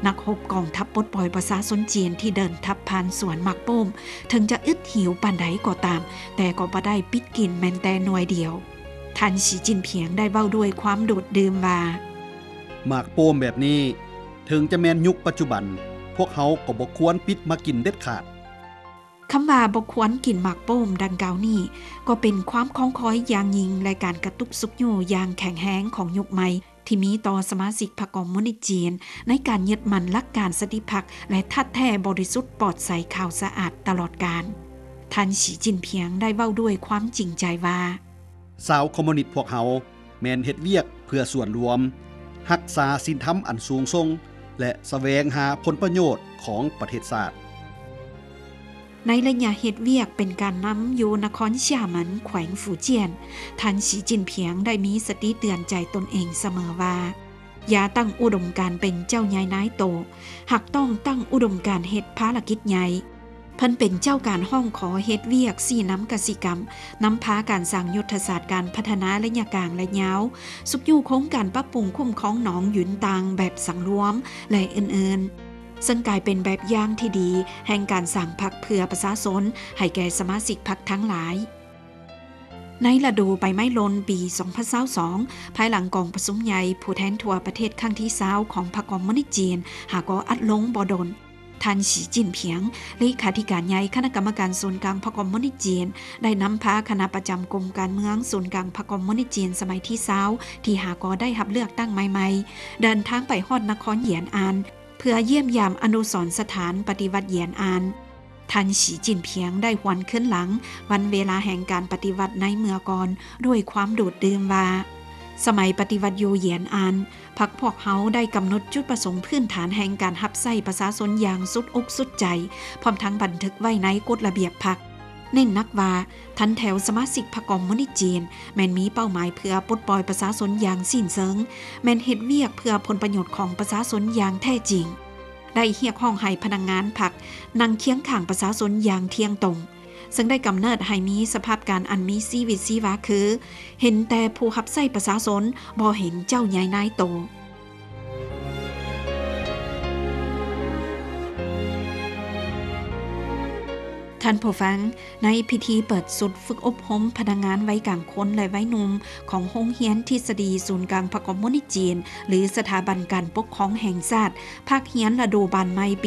นักรบกองทัพปลดปล่อยประชาชนจีนที่เดินทัพผ่านสวนหมากโป้มถึงจะอึดหิวปานใดก็ตามแต่ก็บ่ได้ปิดกินแม้แต่หน่วยเดียวท่านสีจิ้นเพียงได้เว้าด้วยความโดดดื่มว่าหมากโป้มแบบนี้ถึงจะแม่นยุคปัจจุบันพวกเขาก็บ่ควรปิดมากินเด็ดขาดคำว่าบ่ควรกินหมากโป้มดังกล่าวนี้ก็เป็นความคล้องคล้อยอย่างยิ่งและการกระตุกสุกอยู่อย่างแข็งแรงของยุคใหม่ที่มีต่อสมาชิกพรรคคอมมิวนิสต์จีนในการยึดมั่นหลักการสันติภาพและทัดแท้บริสุทธิ์ปลอดใสขาวสะอาดตลอดกาลท่านสีจิ้นเพียงได้เว้าด้วยความจริงใจว่าชาวคอมมิวนิสต์พวกเขาแม่นเฮ็ดเวียกเพื่อส่วนรวมรักษาศีลธรรมอันสูงส่งและแสวงหาผลประโยชน์ของประเทศชาติในระยะเฮ็ดเวียกเป็นการนำอยู่นครเซี่ยหมันแขวงฝูเจียนท่านสีจิ้นเพียงได้มีสติเตือนใจตนเองเสมอว่าอย่าตั้งอุดมการณ์เป็นเจ้าใหญ่นายโตหากต้องตั้งอุดมการณ์เฮ็ดภารกิจใหญ่เพิ่นเป็นเจ้าการห้องขอเฮ็ดเวียกสี่น้ำกสิกรรมนำพาการสร้างยุทธศาสตร์การพัฒนาระยะกลางและยาวสุขอยู่โครงการปรับปรุงคุ้มครองหนองหยุนตางแบบสังรวมและอื่นๆซึ่งกลายเป็นแบบอย่างที่ดีแห่งการสร้างพรรคเพื่อประชาชนให้แก่สมาชิกพรรคทั้งหลายในฤดูใบไม้หล่นปี 2022 ภายหลังกองประชุมใหญ่ผู้แทนทั่วประเทศครั้งที่20ของพรรคคอมมิวนิสต์จีนหากอัดลงบ่ดนท่านสีจิ้นเพียงเลขาธิการใหญ่คณะกรรมการศูนย์กลางพรรคคอมมิวนิสต์จีนได้นำพาคณะประจำกรมการเมืองศูนย์กลางพรรคคอมมิวนิสต์จีนสมัยที่20ที่หากได้รับเลือกตั้งใหม่ๆเดินทางไปฮอดนครเหยียนอานเพื่อเยี่ยมยามอนุสรณ์สถานปฏิวัติเหยียนอานท่านสีจิ้นเพียงได้หวนขึ้นหลังวันเวลาแห่งการปฏิวัติในเมื่อก่อนด้วยความโดดดื่มว่าสมัยปฏิวัติอยู่เหยียนอานพรรคพวกเขาได้กำหนดจุดประสงค์พื้นฐานแห่งการรับใช้ประชาชนอย่างสุดอกสุดใจพร้อมทั้งบันทึกไว้ในกฎระเบียบพรรคเน้นนักว่าทันแถวสมาชิกพรรคคอมมิวนิสต์จีนแม้นมีเป้าหมายเพื่อปลดปล่อยประชาชนอย่างสิ้นเชิงแม้นเฮ็ดเวียกเพื่อผลประโยชน์ของประชาชนอย่างแท้จริงได้เรียกร้องให้พนักงานพรรคนั่งเคียงข้างประชาชนอย่างเที่ยงตรงซึ่งได้กำเนิดให้มีสภาพการอันมีชีวิตชีวาคือเห็นแต่ผู้รับใช้ประชาชนบ่เห็นเจ้าใหญ่นายโตท่านผู้ฟังในพิธีเปิดสุดฝึกอบรมพนักงานไว้กลางคนและไว้หนุ่มของโรงเรียนทฤษฎีศูนย์กลางพรรคคอมมิวนิสต์จีนหรือสถาบันการปกครองแห่งชาติภาคเรียนฤดูบานใหม่ปี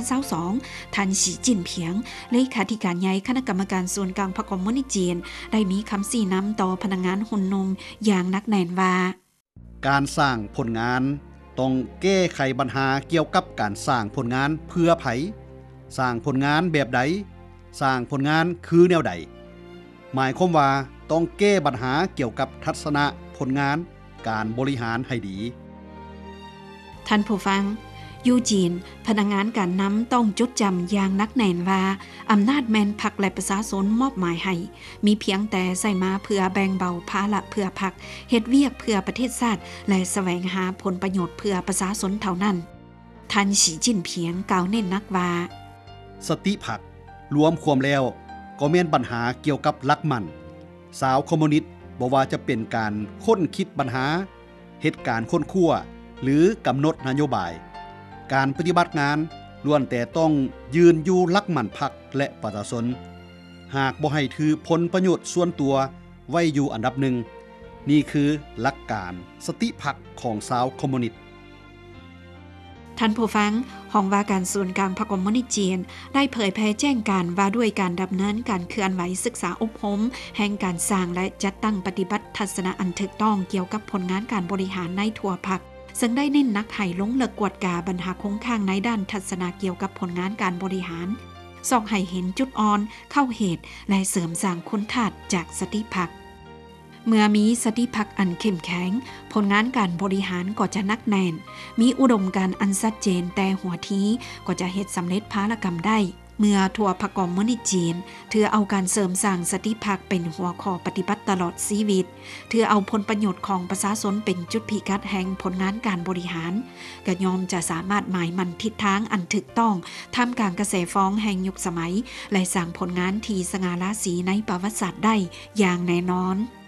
2022ท่านสีจิ้นเพียงเลขาธิการใหญ่คณะกรรมการศูนย์กลางพรรคคอมมิวนิสต์จีนได้มีคำชี้นำต่อพนักงานหุ่นนมอย่างนักแน่นว่าการสร้างผลงานต้องแก้ไขปัญหาเกี่ยวกับการสร้างผลงานเพื่อไผสร้างผลงานแบบใดสร้างผลงานคือแนวใดหมายความว่าต้องแก้ปัญหาเกี่ยวกับทัศนะผลงานการบริหารให้ดีท่านผู้ฟังยูจีนพนักงานการนำต้องจดจำอย่างนักแน่นว่าอำนาจแม่นพรรคและประชาชนมอบหมายให้มีเพียงแต่ใส่มาเพื่อแบ่งเบาภาระเพื่อพรรคเฮ็ดเวียกเพื่อประเทศชาติและแสวงหาผลประโยชน์เพื่อประชาชนเท่านั้นท่านสีจิ้นเพียงกล่าวเน้นนักว่าสติพรรครวมความแล้วก็แม่นปัญหาเกี่ยวกับหลักมั่นสาวคอมมิวนิสต์บ่ว่าจะเป็นการค้นคิดปัญหาเหตุการณ์ค้นคั่วหรือกำหนดนโยบายการปฏิบัติงานล้วนแต่ต้องยืนอยู่หลักมั่นพรรคและประชาชนหากบ่ให้ถือผลประโยชน์ส่วนตัวไว้อยู่อันดับหนึ่งนี่คือหลักการสติพรรคของชาวคอมมิวนิสต์ท่านผู้ฟังห้องว่าการศูนย์กลางพรรคคอมมิวนิสต์จีนได้เผยแพร่แจ้งการว่าด้วยการดำเนินการเคลื่อนไหวศึกษาอบรมแห่งการสร้างและจัดตั้งปฏิบัติทัศนะอันถูกต้องเกี่ยวกับผลงานการบริหารในทั่วพรรคซึ่งได้เน้นนักให้ลงเลิกกวดกาปัญหาคงค้างในด้านทัศนะเกี่ยวกับผลงานการบริหารส่องให้เห็นจุดอ่อนเข้าเหตุและเสริมสร้างคุณธาตุจากสติพรรคเมื่อมีสติพรรคอันเข้มแข็งผลงานการบริหารก็จะนักแน่นมีอุดมการณ์อันชัดเจนแต่หัวทีก็จะเฮ็ดสำเร็จภารกรรมได้เมื่อทั่วพรรคคอมมิวนิสต์จีนถือเอาการเสริมสร้างสติพรรคเป็นหัวข้อปฏิบัติตลอดชีวิตถือเอาผลประโยชน์ของประชาชนเป็นจุดพิกัดแห่งผลงานการบริหารก็ย่อมจะสามารถหมายมั่นทิศทางอันถูกต้องท่ามกลางกระแสฟ้องแห่งยุคสมัยและสร้างผลงานที่สง่าราศีในประวัติศาสตร์ได้อย่างแน่นอน